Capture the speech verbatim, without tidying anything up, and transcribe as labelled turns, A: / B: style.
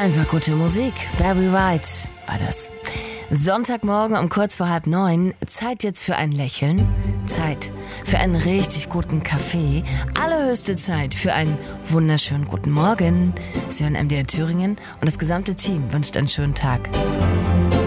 A: Einfach gute Musik. Barry White war das. Sonntagmorgen um kurz vor halb neun. Zeit jetzt für ein Lächeln. Zeit für einen richtig guten Kaffee. Allerhöchste Zeit für einen wunderschönen guten Morgen. Sie hören M D R Thüringen und das gesamte Team wünscht einen schönen Tag.